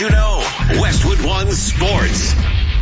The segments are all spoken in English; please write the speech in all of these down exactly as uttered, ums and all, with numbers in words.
You know, Westwood One Sports.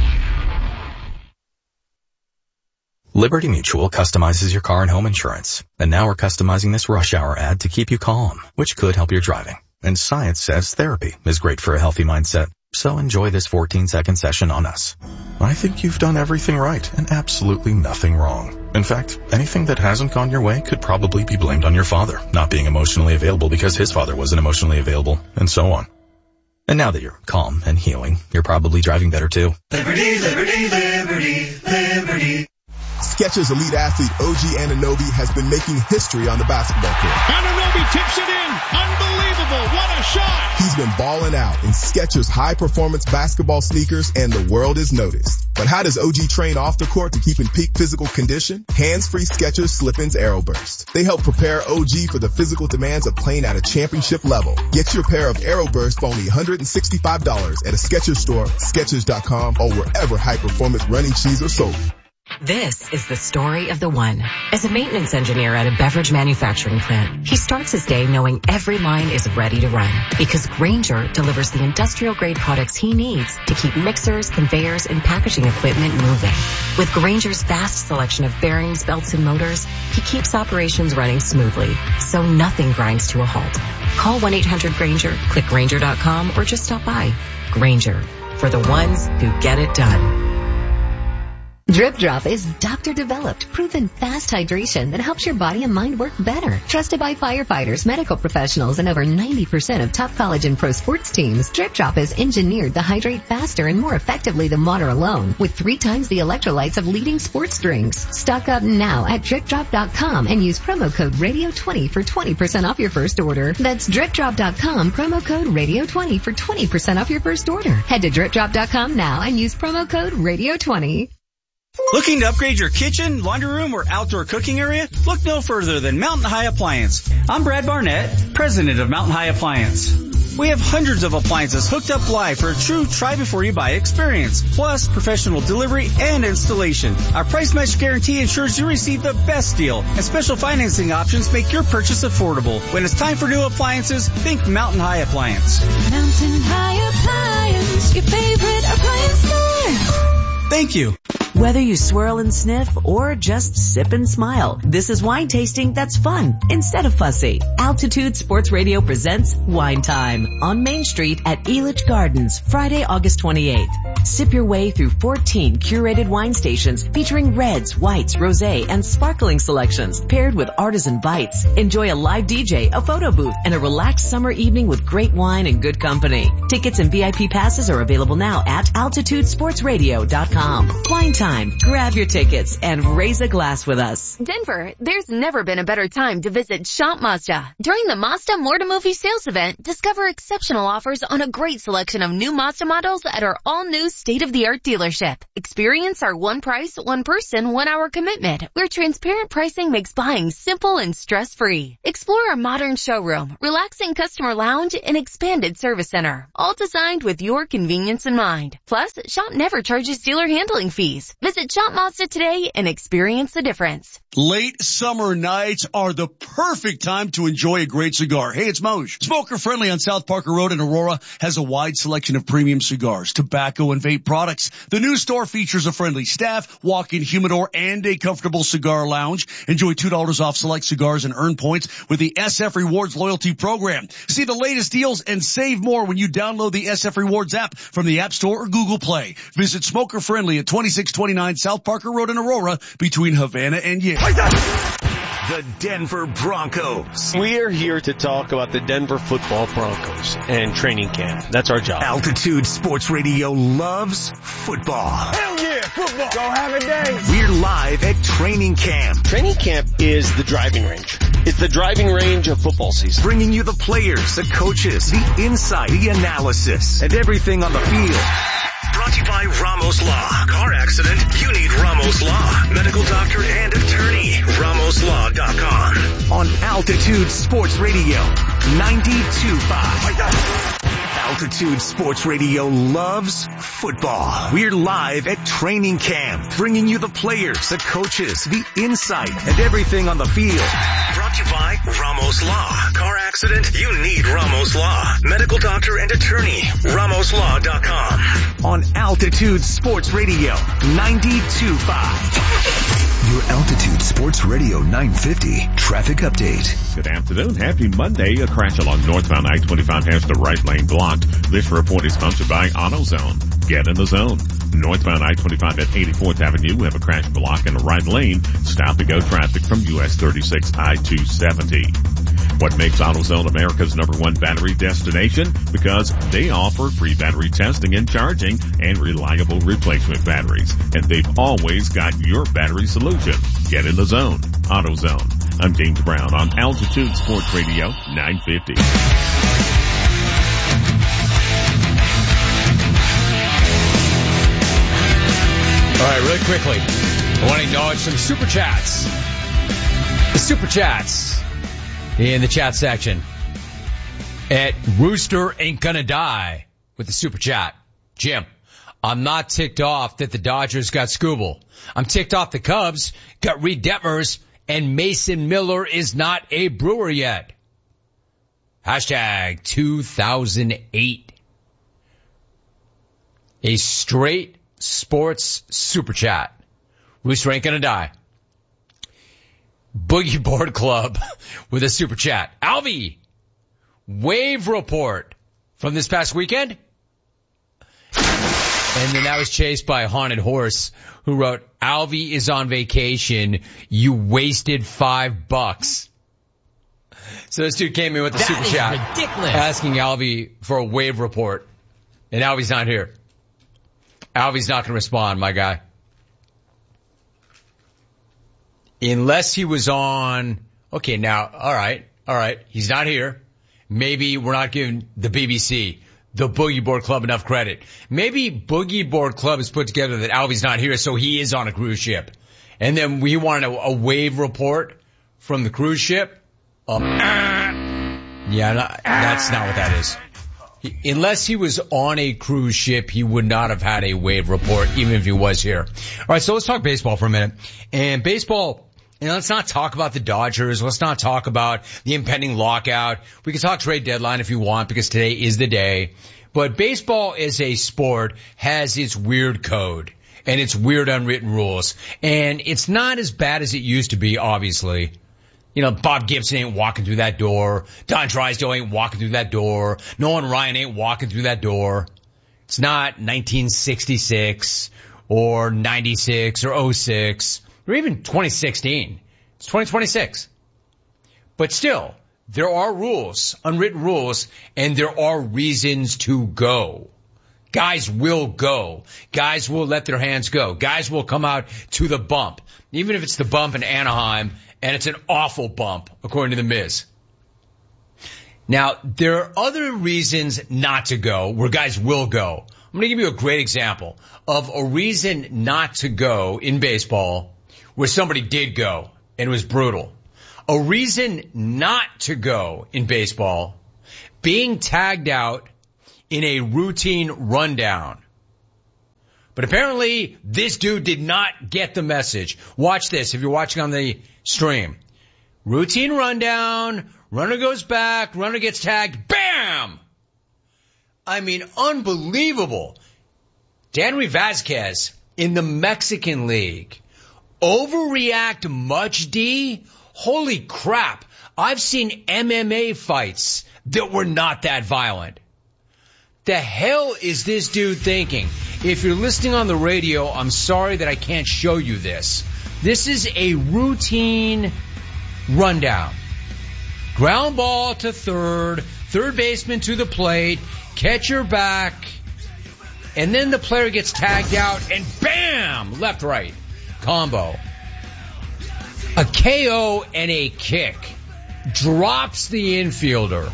Liberty Mutual customizes your car and home insurance. And now we're customizing this rush hour ad to keep you calm, which could help your driving. And science says therapy is great for a healthy mindset. So enjoy this fourteen second session on us. I think you've done everything right and absolutely nothing wrong. In fact, anything that hasn't gone your way could probably be blamed on your father not being emotionally available because his father wasn't emotionally available, and so on. And now that you're calm and healing, you're probably driving better too. Liberty, liberty, liberty, liberty. Skechers elite athlete O G Anunoby has been making history on the basketball court. Anunoby tips it in. Unbelievable. What a shot. He's been balling out in Skechers high-performance basketball sneakers, and the world has noticed. But how does O G train off the court to keep in peak physical condition? Hands-free Skechers Slip-ins Aeroburst. They help prepare O G for the physical demands of playing at a championship level. Get your pair of Aeroburst for only one hundred sixty-five dollars at a Skechers store, Skechers dot com, or wherever high-performance running shoes are sold. This is the story of the one. As a maintenance engineer at a beverage manufacturing plant, he starts his day knowing every line is ready to run because Grainger delivers the industrial-grade products he needs to keep mixers, conveyors, and packaging equipment moving. With Grainger's vast selection of bearings, belts, and motors, he keeps operations running smoothly, so nothing grinds to a halt. Call one eight hundred Grainger, click Grainger dot com, or just stop by. Grainger, for the ones who get it done. Drip Drop is doctor-developed, proven fast hydration that helps your body and mind work better. Trusted by firefighters, medical professionals, and over ninety percent of top college and pro sports teams, Drip Drop is engineered to hydrate faster and more effectively than water alone, with three times the electrolytes of leading sports drinks. Stock up now at drip drop dot com and use promo code radio twenty for twenty percent off your first order. That's drip drop dot com, promo code radio twenty for twenty percent off your first order. Head to drip drop dot com now and use promo code radio twenty. Looking to upgrade your kitchen, laundry room, or outdoor cooking area? Look no further than Mountain High Appliance. I'm Brad Barnett, president of Mountain High Appliance. We have hundreds of appliances hooked up live for a true try-before-you-buy experience, plus professional delivery and installation. Our price match guarantee ensures you receive the best deal, and special financing options make your purchase affordable. When it's time for new appliances, think Mountain High Appliance. Mountain High Appliance, your favorite appliance store. Thank you. Whether you swirl and sniff or just sip and smile, this is wine tasting that's fun instead of fussy. Altitude Sports Radio presents Wine Time on Main Street at Elitch Gardens, Friday, August twenty-eighth. Sip your way through fourteen curated wine stations featuring reds, whites, rosé, and sparkling selections paired with artisan bites. Enjoy a live D J, a photo booth, and a relaxed summer evening with great wine and good company. Tickets and V I P passes are available now at altitude sports radio dot com. Wine Time. Grab your tickets and raise a glass with us. Denver, there's never been a better time to visit Shop Mazda. During the Mazda More to Movie sales event, discover exceptional offers on a great selection of new Mazda models at our all-new state-of-the-art dealership. Experience our one price, one person, one hour commitment, where transparent pricing makes buying simple and stress-free. Explore our modern showroom, relaxing customer lounge, and expanded service center, all designed with your convenience in mind. Plus, Shop never charges dealer handling fees. Visit Shop Mazda today and experience the difference. Late summer nights are the perfect time to enjoy a great cigar. Hey, it's Moj. Smoker Friendly on South Parker Road in Aurora has a wide selection of premium cigars, tobacco, and vape products. The new store features a friendly staff, walk-in humidor, and a comfortable cigar lounge. Enjoy two dollars off select cigars and earn points with the S F Rewards loyalty program. See the latest deals and save more when you download the S F Rewards app from the App Store or Google Play. Visit Smoker Friendly at twenty-six twenty-nine South Parker Road in Aurora between Havana and Yale. The Denver Broncos. We are here to talk about the Denver football Broncos and training camp. That's our job. Altitude Sports Radio loves football. Hell yeah, football. Go have a day. We're live at training camp. Training camp is the driving range. It's the driving range of football season. Bringing you the players, the coaches, the insight, the analysis, and everything on the field. Brought to you by Ramos Law. Car accident? You need Ramos Law. Medical doctor and attorney. Ramos Law dot com. On Altitude Sports Radio. ninety-two point five. Altitude Sports Radio loves football. We're live at training camp, bringing you the players, the coaches, the insight, and everything on the field. Brought to you by Ramos Law. Car accident? You need Ramos Law. Medical doctor and attorney. Ramos Law dot com. On Altitude Sports Radio ninety-two point five. Your Altitude Sports Radio nine fifty traffic update. Good afternoon. Happy Monday. A crash along northbound I twenty-five has the right lane blocked. This report is sponsored by AutoZone. Get in the zone. Northbound I twenty-five at eighty-fourth Avenue, we have a crash block in the right lane. Stop and go traffic from U S thirty-six I two seventy. What makes AutoZone America's number one battery destination? Because they offer free battery testing and charging and reliable replacement batteries. And they've always got your battery solution. Get in the zone. AutoZone. I'm James Brown on Altitude Sports Radio nine fifty. All right, really quickly, I want to acknowledge some super chats. The super chats in the chat section. At Rooster Ain't Gonna Die with the super chat. Jim, I'm not ticked off that the Dodgers got Skubal. I'm ticked off the Cubs got Reed Detmers, and Mason Miller is not a Brewer yet. Hashtag two thousand eight. A straight sports super chat. Rooster Ain't Gonna Die. Boogie Board Club with a super chat. Alvy, wave report from this past weekend. And then that was chased by Haunted Horse, who wrote, Alvy is on vacation. You wasted five bucks. So this dude came in with the super chat ridiculous. Asking Alvy for a wave report. And Alvy's not here. Alvy's not going to respond, my guy. Unless he was on, okay, now, all right, all right, he's not here. Maybe we're not giving the B B C, the Boogie Board Club, enough credit. Maybe Boogie Board Club has put together that Alvy's not here, so he is on a cruise ship. And then we wanted a, a wave report from the cruise ship. Um, yeah, not, that's not what that is. He, unless he was on a cruise ship, he would not have had a wave report, even if he was here. All right, so let's talk baseball for a minute. And baseball, you know, let's not talk about the Dodgers. Let's not talk about the impending lockout. We can talk trade deadline if you want, because today is the day. But baseball as a sport has its weird code and its weird unwritten rules. And it's not as bad as it used to be, obviously. You know, Bob Gibson ain't walking through that door. Don Drysdale ain't walking through that door. Nolan Ryan ain't walking through that door. It's not nineteen sixty-six or ninety-six or oh six. Or even twenty sixteen. It's twenty twenty-six. But still, there are rules, unwritten rules, and there are reasons to go. Guys will go. Guys will let their hands go. Guys will come out to the bump. Even if it's the bump in Anaheim, and it's an awful bump, according to The Miz. Now, there are other reasons not to go, where guys will go. I'm going to give you a great example of a reason not to go in baseball where somebody did go, and it was brutal. A reason not to go in baseball, being tagged out in a routine rundown. But apparently, this dude did not get the message. Watch this if you're watching on the stream. Routine rundown, runner goes back, runner gets tagged, bam! I mean, unbelievable. Danry Vazquez in the Mexican League. Overreact much, D? Holy crap. I've seen M M A fights that were not that violent. The hell is this dude thinking? If you're listening on the radio, I'm sorry that I can't show you this. This is a routine rundown. Ground ball to third, third baseman to the plate, catcher back, and then the player gets tagged out, and bam! Left, right. Combo. A K O and a kick. Drops the infielder.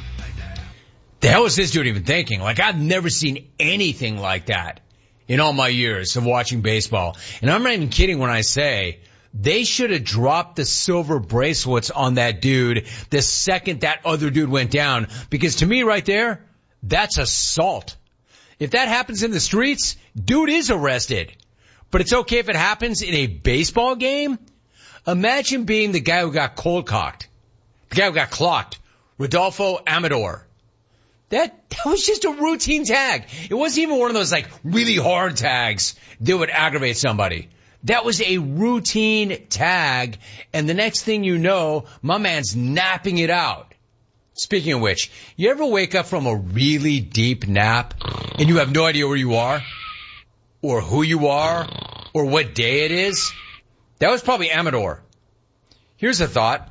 The hell is this dude even thinking? Like, I've never seen anything like that in all my years of watching baseball. And I'm not even kidding when I say they should have dropped the silver bracelets on that dude the second that other dude went down. Because to me right there, That's assault. If that happens in the streets, dude is arrested. But it's okay if it happens in a baseball game? Imagine being the guy who got cold-cocked. The guy who got clocked. Rodolfo Amador. That, that was just a routine tag. It wasn't even one of those, like, really hard tags that would aggravate somebody. That was a routine tag, and the next thing you know, my man's napping it out. Speaking of which, you ever wake up from a really deep nap and you have no idea where you are? Or who you are? Or what day it is? That was probably Amador. Here's a thought.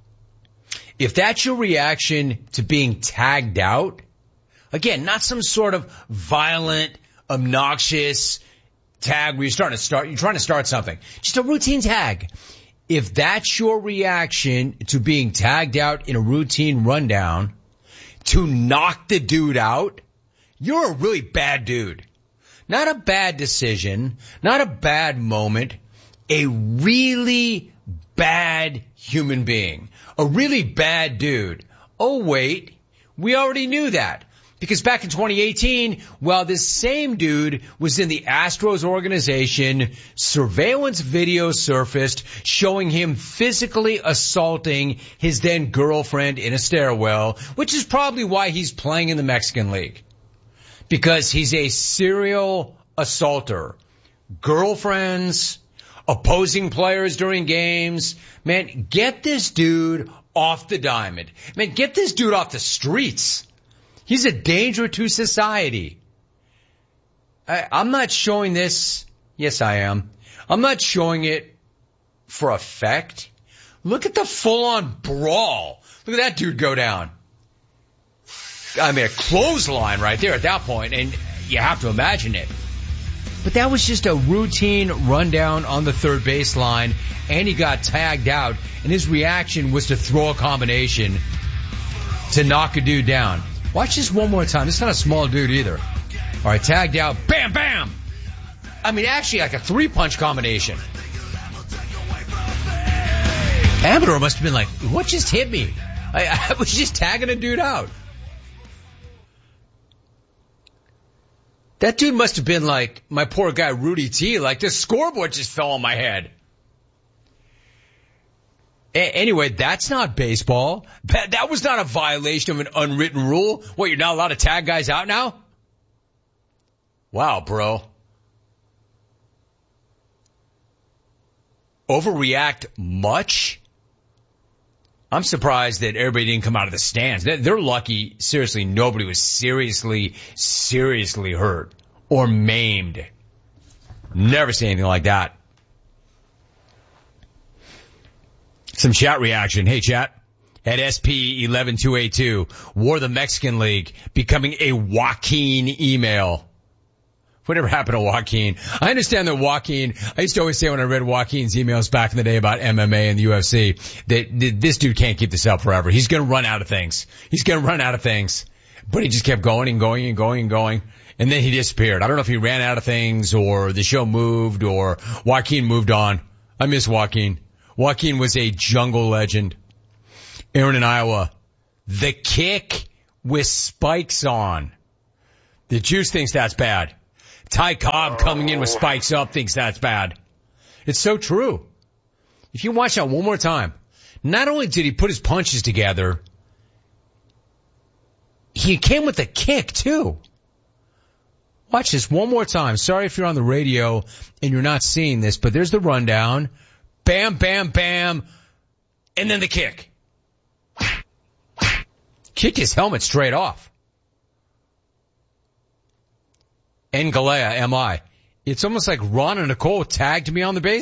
If that's your reaction to being tagged out, again, not some sort of violent, obnoxious tag where you're starting to start, you're trying to start something. Just a routine tag. If that's your reaction to being tagged out in a routine rundown to knock the dude out, you're a really bad dude. Not a bad decision, not a bad moment, a really bad human being, a really bad dude. Oh wait, we already knew that. Because back in twenty eighteen, while this same dude was in the Astros organization, surveillance video surfaced showing him physically assaulting his then girlfriend in a stairwell, which is probably why he's playing in the Mexican League. Because he's a serial assaulter. Girlfriends, opposing players during games. Man, get this dude off the diamond. Man, get this dude off the streets. He's a danger to society. I, I'm not showing this. Yes, I am. I'm not showing it for effect. Look at the full-on brawl. Look at that dude go down. I mean, a clothesline right there at that point, and you have to imagine it. But that was just a routine rundown on the third baseline, and he got tagged out, and his reaction was to throw a combination to knock a dude down. Watch this one more time. This is not a small dude either. All right, tagged out. Bam, bam. I mean, actually like a three-punch combination. Amador must have been like, what just hit me? I, I was just tagging a dude out. That dude must have been like, my poor guy Rudy T, like the scoreboard just fell on my head. Anyway, that's not baseball. That, that was not a violation of an unwritten rule. What, you're not allowed to tag guys out now? Wow, bro. Overreact much? I'm surprised that everybody didn't come out of the stands. They're lucky, seriously, nobody was seriously, seriously hurt or maimed. Never seen anything like that. Some chat reaction. Hey, chat. At S P eleven two eighty-two, War the Mexican League, becoming a Joaquin email. Whatever happened to Joaquin? I understand that Joaquin, I used to always say when I read Joaquin's emails back in the day about M M A and the U F C, that this dude can't keep this up forever. He's going to run out of things. He's going to run out of things. But he just kept going and going and going and going. And then he disappeared. I don't know if he ran out of things or the show moved or Joaquin moved on. I miss Joaquin. Joaquin was a jungle legend. Aaron in Iowa. The kick with spikes on. The Juice thinks that's bad. Ty Cobb coming in with spikes up thinks that's bad. It's so true. If you watch that one more time, not only did he put his punches together, he came with a kick too. Watch this one more time. Sorry if you're on the radio and you're not seeing this, but there's the rundown. Bam, bam, bam. And then the kick. Kicked his helmet straight off. And Galea, M I. It's almost like Ron and Nicole tagged me on the base.